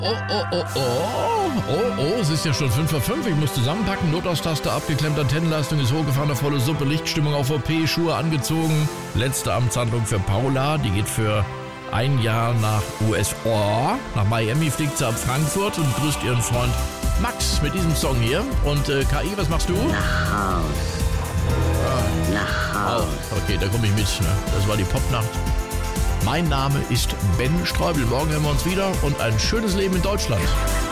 Es ist ja schon 5:05 Ich muss zusammenpacken. Notaus-Taste abgeklemmt, Antennenleistung ist hochgefahren, volle Suppe, Lichtstimmung auf OP, Schuhe angezogen. Letzte Amtshandlung für Paula, die geht für ein Jahr nach USA. Nach Miami fliegt sie ab Frankfurt und grüßt ihren Freund Max mit diesem Song hier. Und KI, was machst du? Nach Haus. Nach Haus. Okay, da komme ich mit. Ne? Das war die Popnacht. Mein Name ist Ben Streubel. Morgen hören wir uns wieder und ein schönes Leben in Deutschland.